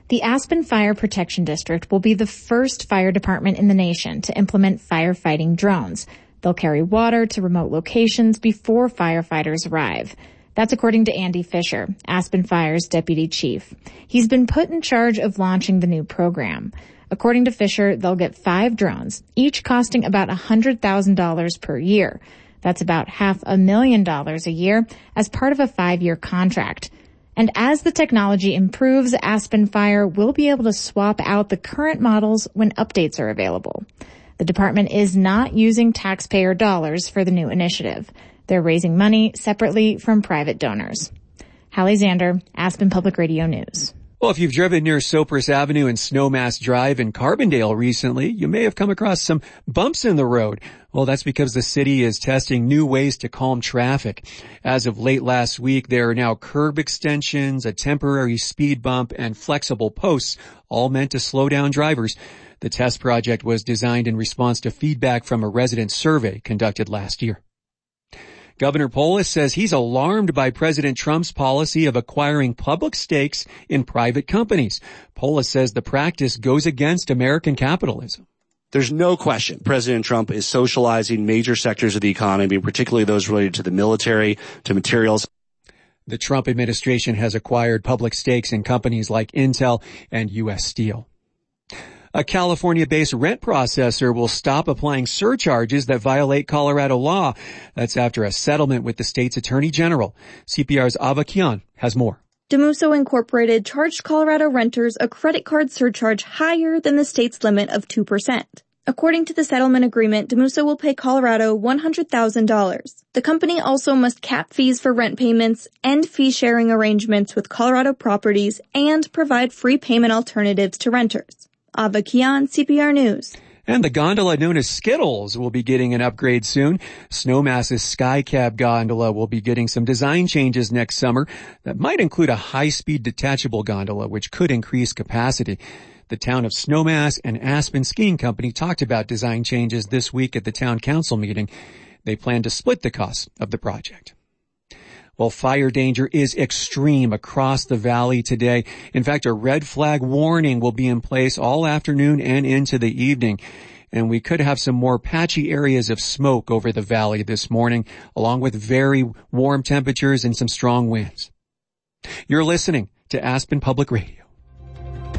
The Aspen Fire Protection District will be the first fire department in the nation to implement firefighting drones. They'll carry water to remote locations before firefighters arrive. That's according to Andy Fisher, Aspen Fire's deputy chief. He's been put in charge of launching the new program. According to Fisher, they'll get 5 drones, each costing about $100,000 per year. That's about $500,000 a year as part of a 5-year contract. And as the technology improves, Aspen Fire will be able to swap out the current models when updates are available. The department is not using taxpayer dollars for the new initiative. They're raising money separately from private donors. Hallie Zander, Aspen Public Radio News. Well, if you've driven near Cypress Avenue and Snowmass Drive in Carbondale recently, you may have come across some bumps in the road. Well, that's because the city is testing new ways to calm traffic. As of late last week, there are now curb extensions, a temporary speed bump, and flexible posts, all meant to slow down drivers. The test project was designed in response to feedback from a resident survey conducted last year. Governor Polis says he's alarmed by President Trump's policy of acquiring public stakes in private companies. Polis says the practice goes against American capitalism. There's no question President Trump is socializing major sectors of the economy, particularly those related to the military, to materials. The Trump administration has acquired public stakes in companies like Intel and U.S. Steel. A California-based rent processor will stop applying surcharges that violate Colorado law. That's after a settlement with the state's attorney general. CPR's Ava Kian has more. Demuso Incorporated charged Colorado renters a credit card surcharge higher than the state's limit of 2%. According to the settlement agreement, Demuso will pay Colorado $100,000. The company also must cap fees for rent payments, end fee-sharing arrangements with Colorado properties, and provide free payment alternatives to renters. Ava Kian, CPR News. And the gondola known as Skittles will be getting an upgrade soon. Snowmass's Skycab gondola will be getting some design changes next summer that might include a high-speed detachable gondola, which could increase capacity. The town of Snowmass and Aspen Skiing Company talked about design changes this week at the town council meeting. They plan to split the cost of the project. Well, fire danger is extreme across the valley today. In fact, a red flag warning will be in place all afternoon and into the evening. And we could have some more patchy areas of smoke over the valley this morning, along with very warm temperatures and some strong winds. You're listening to Aspen Public Radio.